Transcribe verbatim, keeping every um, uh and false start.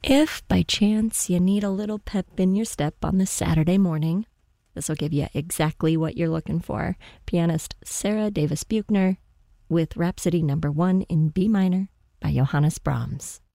If by chance you need a little pep in your step on this Saturday morning, this will give you exactly what you're looking for. Pianist Sarah Davis Buchner with Rhapsody Number One in B minor by Johannes Brahms.